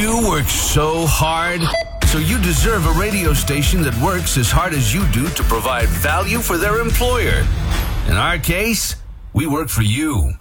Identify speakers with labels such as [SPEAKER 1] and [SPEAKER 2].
[SPEAKER 1] You work so hard, so you deserve a radio station that works as hard as you do to provide value for their employer. In our case, we work for you.